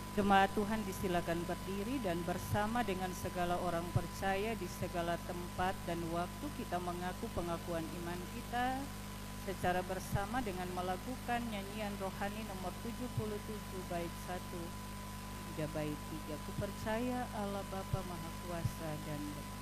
Jemaat Tuhan disilakan berdiri dan bersama dengan segala orang percaya di segala tempat dan waktu kita mengaku pengakuan iman kita secara bersama dengan melakukan nyanyian rohani nomor 77 bait 1 hingga bait 3. Ku percaya Allah Bapa Maha Kuasa dan